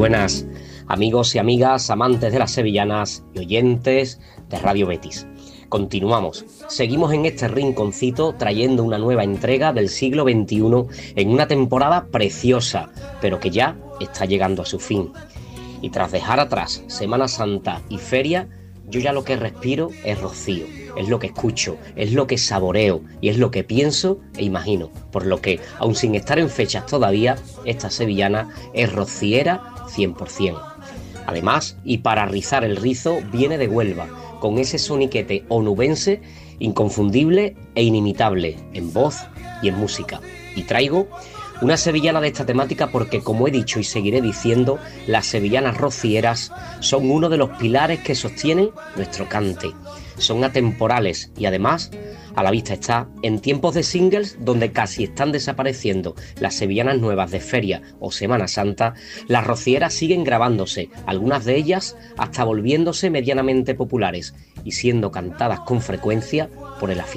buenas, amigos y amigas, amantes de las sevillanas y oyentes de Radio Betis. Continuamos, seguimos en este rinconcito trayendo una nueva entrega del siglo XXI en una temporada preciosa, pero que ya está llegando a su fin. Y tras dejar atrás Semana Santa y Feria, yo ya lo que respiro es rocío, es lo que escucho, es lo que saboreo y es lo que pienso e imagino. Por lo que, aun sin estar en fechas todavía, esta sevillana es rociera 100%. Además, y para rizar el rizo, viene de Huelva, con ese soniquete onubense inconfundible e inimitable en voz y en música. Y traigo una sevillana de esta temática porque, como he dicho y seguiré diciendo, las sevillanas rocieras son uno de los pilares que sostienen nuestro cante. Son atemporales y además, a la vista está, en tiempos de singles donde casi están desapareciendo las sevillanas nuevas de Feria o Semana Santa, las rocieras siguen grabándose, algunas de ellas hasta volviéndose medianamente populares y siendo cantadas con frecuencia por el aficionado.